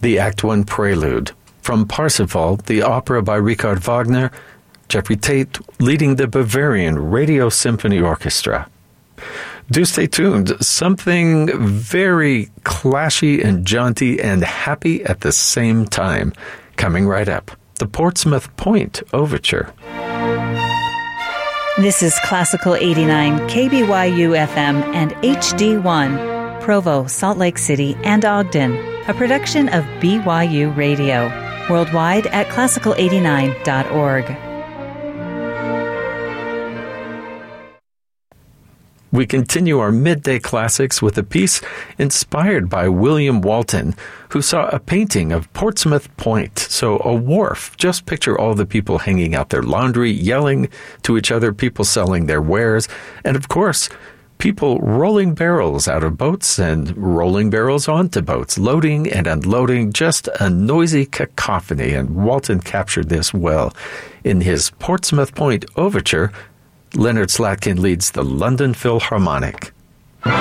the Act I prelude. From Parsifal, the opera by Richard Wagner, Jeffrey Tate leading the Bavarian Radio Symphony Orchestra. Do stay tuned. Something very clashy and jaunty and happy at the same time. Coming right up, the Portsmouth Point Overture. This is Classical 89, KBYU FM and HD1, Provo, Salt Lake City, and Ogden, a production of BYU Radio. Worldwide at classical89.org. We continue our midday classics with a piece inspired by William Walton, who saw a painting of Portsmouth Point, so a wharf. Just picture all the people hanging out their laundry, yelling to each other, people selling their wares, and of course, people rolling barrels out of boats and rolling barrels onto boats, loading and unloading, just a noisy cacophony, and Walton captured this well. In his Portsmouth Point Overture, Leonard Slatkin leads the London Philharmonic.